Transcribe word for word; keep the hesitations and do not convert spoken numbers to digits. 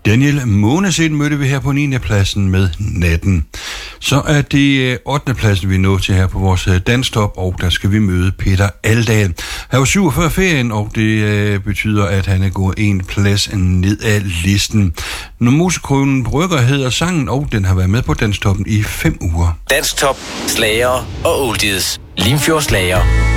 Daniel Månesson mødte vi her på niende pladsen med Natten. Så er det ottende pladsen, vi når til her på vores danstop, og der skal vi møde Peter Aldahl. Han var syv før ferien, og det betyder, at han er gået en plads ned af listen. Når musikronen Brygger hedder sangen, og den har været med på danstoppen i fem uger. Danstop, slager og oldies. Limfjords slager.